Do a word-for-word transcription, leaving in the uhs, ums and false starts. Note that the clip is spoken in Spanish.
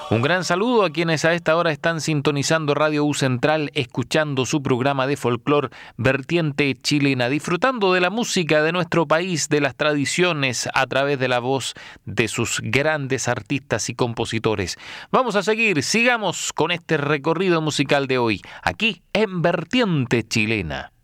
Un gran saludo a quienes a esta hora están sintonizando Radio U Central, escuchando su programa de folclor Vertiente Chilena, disfrutando de la música de nuestro país, de las tradiciones a través de la voz de sus grandes artistas y compositores. Vamos a seguir, sigamos con este recorrido musical de hoy, aquí en Vertiente Chilena.